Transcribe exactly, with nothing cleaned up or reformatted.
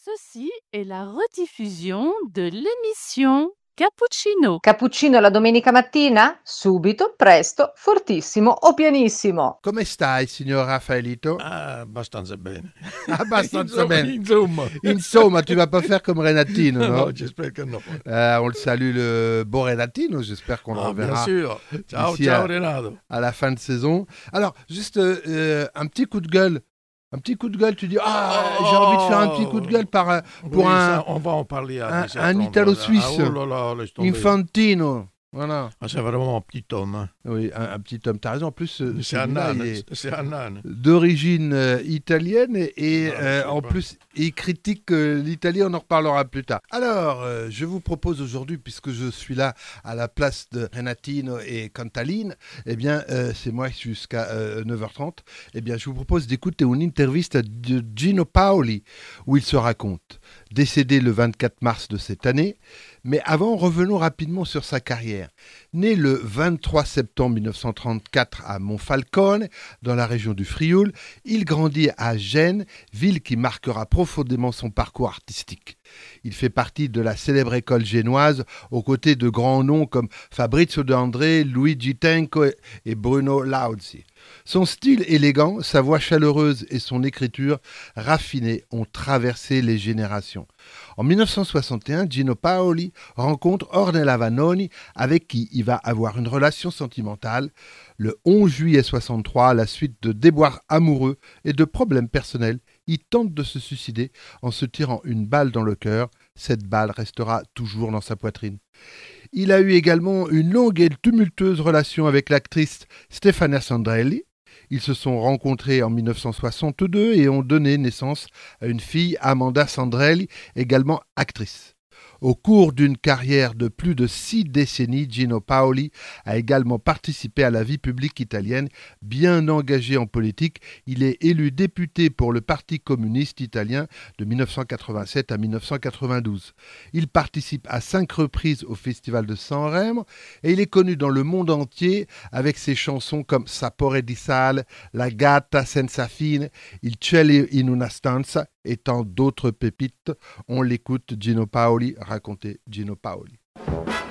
Ceci est la rediffusion de l'émission Cappuccino. Cappuccino la domenica mattina? Subito, presto, fortissimo o pianissimo. Come stai, signor Raffaelito? Ah, abbastanza bene. Abbastanza insomma, bene. Insomma. Insomma, tu vas pas faire comme Renatino, non? No, j'espère que non. Euh, on le salue, le beau Renatino. J'espère qu'on le Ah, reverra. bien sûr. Ciao, ici ciao à- Renato. à la fin de saison. Alors, juste euh, un petit coup de gueule. Un petit coup de gueule, tu dis, ah, j'ai envie de faire un petit coup de gueule par, euh, pour Oui, un, ça, on va en parler. à un, dix heures un trente, Italo-Suisse, Ah, oh là là, laisse tomber. Infantino. Voilà. Ah, c'est vraiment un petit homme. Hein. Oui, un, un petit homme. T'as raison. En plus, ce- C'est un celui-là, âne. il est C'est un âne. d'origine euh, italienne et, et, Ah, je euh, sais en pas. plus, il critique euh, l'Italie. On en reparlera plus tard. Alors, euh, je vous propose aujourd'hui, puisque je suis là à la place de Renatino et Cantaline, eh bien, euh, c'est moi jusqu'à euh, neuf heures trente. Eh bien, je vous propose d'écouter une interview de Gino Paoli où il se raconte. Décédé le vingt-quatre mars de cette année. Mais avant, revenons rapidement sur sa carrière. Né le vingt-trois septembre mille neuf cent trente-quatre à Monfalcone, dans la région du Frioul, il grandit à Gênes, ville qui marquera profondément son parcours artistique. Il fait partie de la célèbre école génoise, aux côtés de grands noms comme Fabrizio De André, Luigi Tenco et Bruno Lauzi. Son style élégant, sa voix chaleureuse et son écriture raffinée ont traversé les générations. En mille neuf cent soixante et un, Gino Paoli rencontre Ornella Vanoni, avec qui il va avoir une relation sentimentale. Le onze juillet soixante-trois, à la suite de déboires amoureux et de problèmes personnels, il tente de se suicider en se tirant une balle dans le cœur. Cette balle restera toujours dans sa poitrine. Il a eu également une longue et tumultueuse relation avec l'actrice Stefania Sandrelli. Ils se sont rencontrés en mille neuf cent soixante-deux et ont donné naissance à une fille, Amanda Sandrelli, également actrice. Au cours d'une carrière de plus de six décennies, Gino Paoli a également participé à la vie publique italienne. Bien engagé en politique, il est élu député pour le Parti communiste italien de mille neuf cent quatre-vingt-sept à mille neuf cent quatre-vingt-douze. Il participe à cinq reprises au Festival de Sanremo et il est connu dans le monde entier avec ses chansons comme Sapore di sale, La gatta senza fine, Il cielo in una stanza et tant d'autres pépites. On l'écoute, Gino Paoli, raconter Gino Paoli.